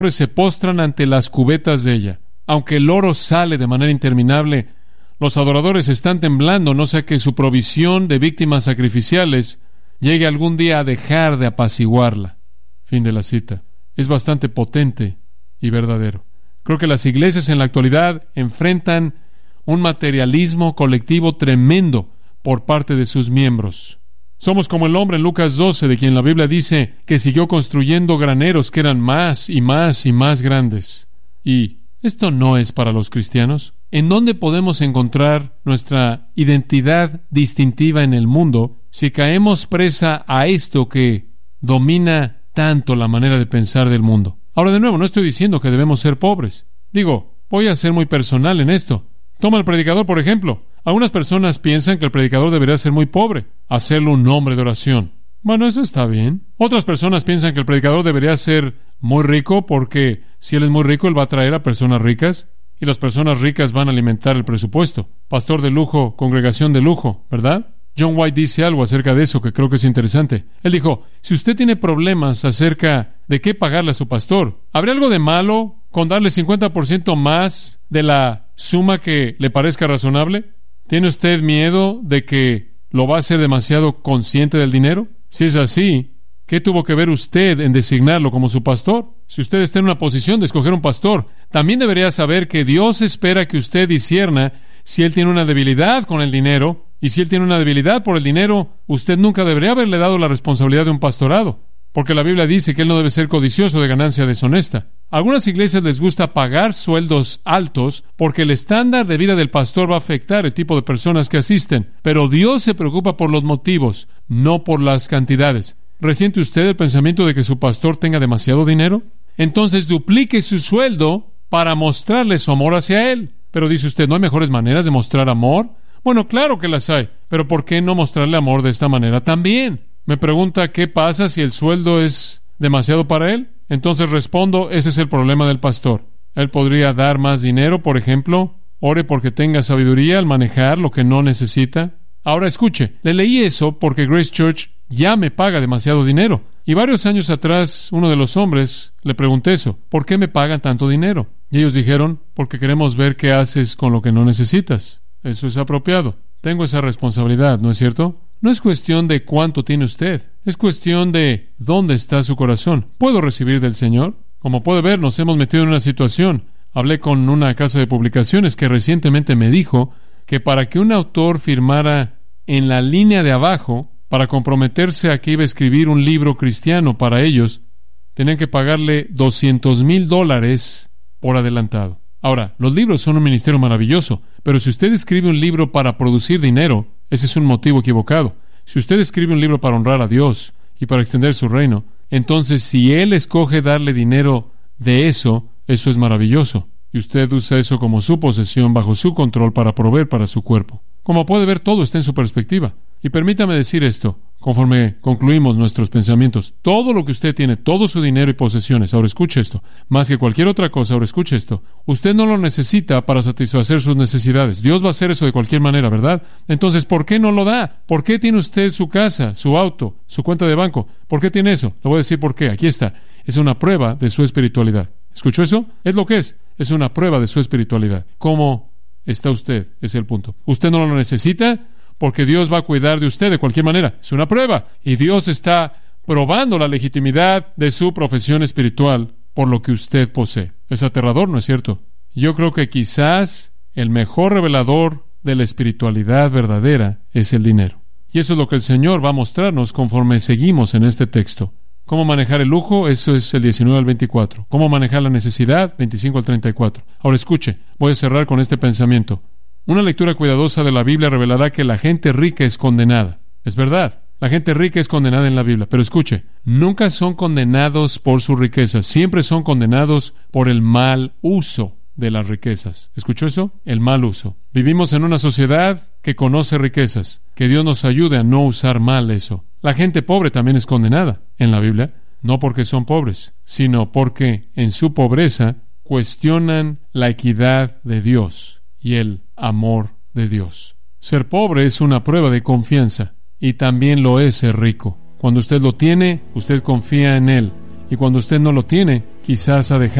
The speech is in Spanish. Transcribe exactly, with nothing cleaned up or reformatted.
se postran ante las cubetas de ella. Aunque el oro sale de manera interminable, los adoradores están temblando, no sea que su provisión de víctimas sacrificiales llegue algún día a dejar de apaciguarla. Fin de la cita. Es bastante potente y verdadero. Creo que las iglesias en la actualidad enfrentan un materialismo colectivo tremendo por parte de sus miembros. Somos como el hombre en Lucas doce, de quien la Biblia dice que siguió construyendo graneros que eran más y más y más grandes. Y esto no es para los cristianos. ¿En dónde podemos encontrar nuestra identidad distintiva en el mundo si caemos presa a esto que domina tanto la manera de pensar del mundo? Ahora, de nuevo, no estoy diciendo que debemos ser pobres. Digo, voy a ser muy personal en esto. Toma al predicador, por ejemplo. Algunas personas piensan que el predicador debería ser muy pobre, hacerlo un hombre de oración. Bueno, eso está bien. Otras personas piensan que el predicador debería ser muy rico porque si él es muy rico, él va a atraer a personas ricas y las personas ricas van a alimentar el presupuesto. Pastor de lujo, congregación de lujo, ¿verdad? John White dice algo acerca de eso que creo que es interesante. Él dijo, si usted tiene problemas acerca de qué pagarle a su pastor, ¿habría algo de malo con darle cincuenta por ciento más de la suma que le parezca razonable? ¿Tiene usted miedo de que lo va a hacer demasiado consciente del dinero? Si es así, ¿qué tuvo que ver usted en designarlo como su pastor? Si usted está en una posición de escoger un pastor, también debería saber que Dios espera que usted discierna si él tiene una debilidad con el dinero, y si él tiene una debilidad por el dinero, usted nunca debería haberle dado la responsabilidad de un pastorado, porque la Biblia dice que él no debe ser codicioso de ganancia deshonesta. A algunas iglesias les gusta pagar sueldos altos porque el estándar de vida del pastor va a afectar el tipo de personas que asisten, pero Dios se preocupa por los motivos, no por las cantidades. ¿Resiente usted el pensamiento de que su pastor tenga demasiado dinero? Entonces duplique su sueldo para mostrarle su amor hacia él. Pero dice usted, ¿no hay mejores maneras de mostrar amor? Bueno, claro que las hay, pero ¿por qué no mostrarle amor de esta manera también? Me pregunta, ¿qué pasa si el sueldo es demasiado para él? Entonces respondo, ese es el problema del pastor. Él podría dar más dinero, por ejemplo. Ore porque tenga sabiduría al manejar lo que no necesita. Ahora escuche, le leí eso porque Grace Church ya me paga demasiado dinero. Y varios años atrás, uno de los hombres le pregunté eso, ¿por qué me pagan tanto dinero? Y ellos dijeron, porque queremos ver qué haces con lo que no necesitas. Eso es apropiado. Tengo esa responsabilidad, ¿no es cierto? No es cuestión de cuánto tiene usted. Es cuestión de dónde está su corazón. ¿Puedo recibir del Señor? Como puede ver, nos hemos metido en una situación. Hablé con una casa de publicaciones que recientemente me dijo que para que un autor firmara en la línea de abajo, para comprometerse a que iba a escribir un libro cristiano para ellos, tenían que pagarle doscientos mil dólares por adelantado. Ahora, los libros son un ministerio maravilloso, pero si usted escribe un libro para producir dinero, ese es un motivo equivocado. Si usted escribe un libro para honrar a Dios y para extender su reino, entonces si Él escoge darle dinero de eso, eso es maravilloso. Y usted usa eso como su posesión bajo su control para proveer para su cuerpo. Como puede ver, todo está en su perspectiva. Y permítame decir esto, conforme concluimos nuestros pensamientos. Todo lo que usted tiene, todo su dinero y posesiones, ahora escuche esto, más que cualquier otra cosa, ahora escuche esto. Usted no lo necesita para satisfacer sus necesidades. Dios va a hacer eso de cualquier manera, ¿verdad? Entonces, ¿por qué no lo da? ¿Por qué tiene usted su casa, su auto, su cuenta de banco? ¿Por qué tiene eso? Le voy a decir por qué. Aquí está. Es una prueba de su espiritualidad. ¿Escuchó eso? Es lo que es. Es una prueba de su espiritualidad. ¿Cómo está usted? Es el punto. ¿Usted no lo necesita? Porque Dios va a cuidar de usted de cualquier manera. Es una prueba. Y Dios está probando la legitimidad de su profesión espiritual por lo que usted posee. Es aterrador, ¿no es cierto? Yo creo que quizás el mejor revelador de la espiritualidad verdadera es el dinero. Y eso es lo que el Señor va a mostrarnos conforme seguimos en este texto. ¿Cómo manejar el lujo? Eso es el diecinueve al veinticuatro. ¿Cómo manejar la necesidad? veinticinco al treinta y cuatro. Ahora escuche, voy a cerrar con este pensamiento. Una lectura cuidadosa de la Biblia revelará que la gente rica es condenada. Es verdad, la gente rica es condenada en la Biblia. Pero escuche, nunca son condenados por sus riquezas. Siempre son condenados por el mal uso de las riquezas. ¿Escuchó eso? El mal uso. Vivimos en una sociedad que conoce riquezas. Que Dios nos ayude a no usar mal eso. La gente pobre también es condenada en la Biblia. No porque son pobres, sino porque en su pobreza cuestionan la equidad de Dios y el amor de Dios. Ser pobre es una prueba de confianza y también lo es ser rico. Cuando usted lo tiene, usted confía en Él Y cuando usted no lo tiene, quizás ha dejado